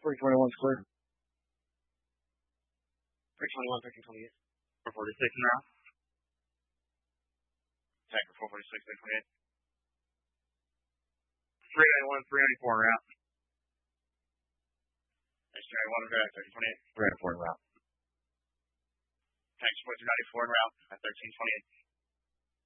321's clear. 321, 1328. 446 en route. Tanker 446, 328. 391, 394 en route. X-391 en route, 1328. 394 en route. Tanker 494 en route at 1328.